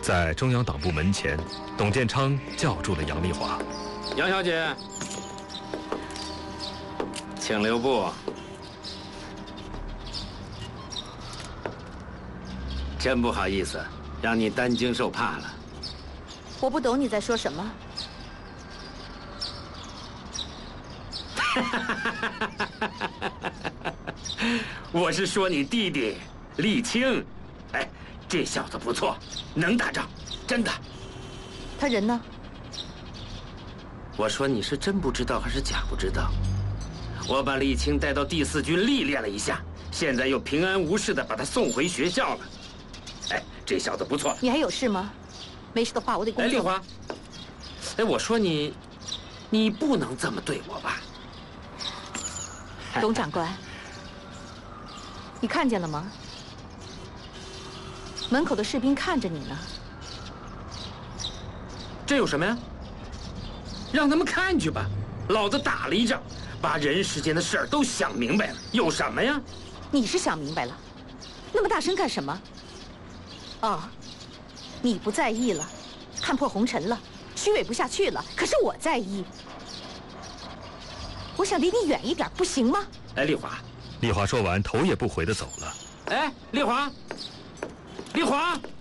在中央党部门前，董建昌叫住了杨丽华。 杨小姐，请留步。真不好意思，让你担惊受怕了。 我不懂你在说什么。 我是说你弟弟沥青，哎，这小子不错，能打仗，真的。 他人呢？ 我说你是真不知道还是假不知道？我把沥青带到第4军历练了一下，现在又平安无事的把他送回学校了。哎，这小子不错。 你还有事吗？没事的话，我得工作。 哎，丽华，哎，我说你不能这么对我吧？ 董长官，你看见了吗？门口的士兵看着你呢。 这有什么呀？让他们看去吧。老子打了一仗，把人世间的事儿都想明白了，有什么呀？ 你是想明白了，那么大声干什么？哦，你不在意了，看破红尘了，虚伪不下去了。可是我在意，我想离你远一点，不行吗？ 哎，丽华。 丽华说完，头也不回地走了。 哎，丽华，丽华。